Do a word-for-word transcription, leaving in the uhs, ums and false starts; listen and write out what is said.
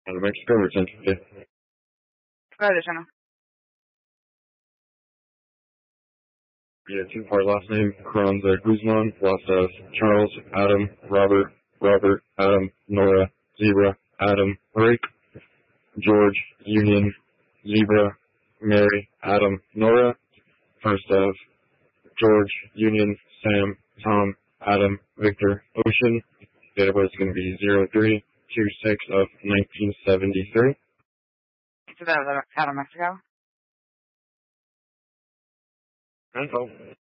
Out of Mexico, or Central? Yeah. Go ahead, Jenna. Yeah, two-part last name, Carranza Guzman, last as Charles, Adam, Robert, Robert, Adam, Nora, Zebra, Adam, Rick, George, Union, Zebra, Mary, Adam, Nora, first of George, Union, Sam, Tom, Adam, Victor, Ocean. Date of birth is going to be zero three two six of nineteen seventy-three. So that was out of Mexico? That's all.